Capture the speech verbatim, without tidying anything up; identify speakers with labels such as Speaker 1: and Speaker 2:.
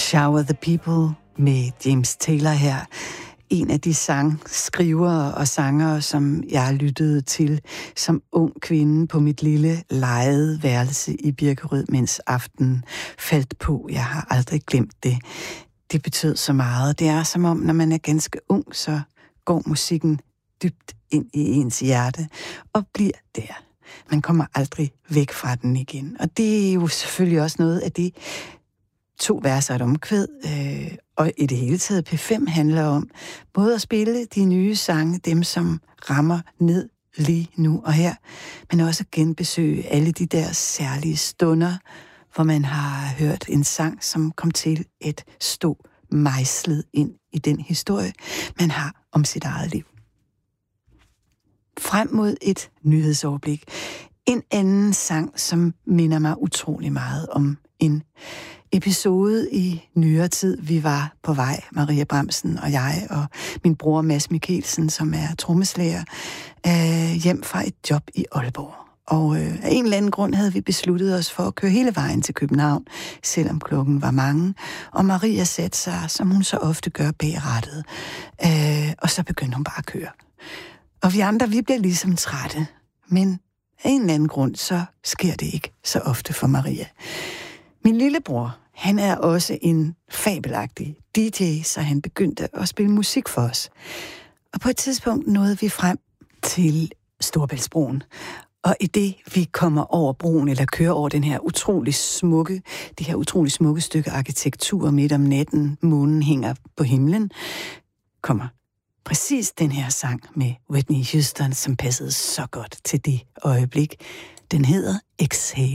Speaker 1: Shower the People med James Taylor her. En af de sangskrivere og sangere, som jeg lyttede til som ung kvinde på mit lille lejede værelse i Birkerød, mens aftenen faldt på. Jeg har aldrig glemt det. Det betød så meget. Det er som om, når man er ganske ung, så går musikken dybt ind i ens hjerte og bliver der. Man kommer aldrig væk fra den igen. Og det er jo selvfølgelig også noget af det, to vers og et omkvæd, øh, og i det hele taget P fem handler om både at spille de nye sange, dem som rammer ned lige nu og her, men også at genbesøge alle de der særlige stunder, hvor man har hørt en sang, som kom til at stå mejslet ind i den historie, man har om sit eget liv. Frem mod et nyhedsoverblik. En anden sang, som minder mig utrolig meget om en episode i nyere tid. Vi var på vej, Maria Bramsen og jeg, og min bror Mads Mikkelsen, som er trommeslager, øh, hjem fra et job i Aalborg. Og øh, af en eller anden grund havde vi besluttet os for at køre hele vejen til København, selvom klokken var mange. Og Maria satte sig, som hun så ofte gør, bag rattet. Øh, og så begyndte hun bare at køre. Og vi andre, vi bliver ligesom trætte. Men af en eller anden grund, så sker det ikke så ofte for Maria. Min lillebror, han er også en fabelagtig D J, så han begyndte at spille musik for os. Og på et tidspunkt nåede vi frem til Storebæltsbroen. Og i det, vi kommer over broen, eller kører over den her utrolig smukke, det her utrolig smukke stykke arkitektur midt om natten, månen hænger på himlen, kommer præcis den her sang med Whitney Houston, som passede så godt til det øjeblik. Den hedder Exhale.